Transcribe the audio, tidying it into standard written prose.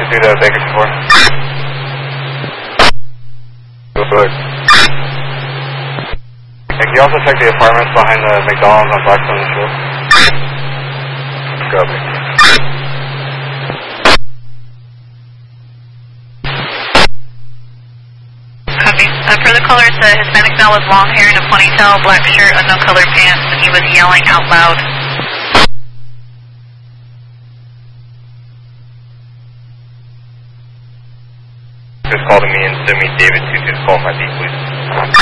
2 to Baker 4. Good. And can you also check the apartments behind the McDonald's on Blackstone and Shore? Copy. Copy. Per the caller, it's a Hispanic male with long hair and a ponytail, black shirt, unknown color pants, and he was yelling out loud. Just call to me and send me David to just call my D, please.